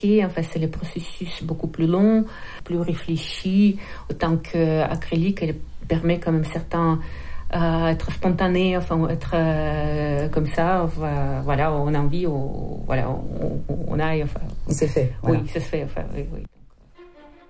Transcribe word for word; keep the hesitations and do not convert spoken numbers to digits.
Et enfin, c'est le processus beaucoup plus long, plus réfléchi, autant qu'acrylique, elle permet quand même certains euh, être spontané, enfin être euh, comme ça, enfin, voilà, on a envie, on, voilà, on, on, on aille, enfin. C'est fait. Voilà. Oui, ça se fait, enfin, oui, oui.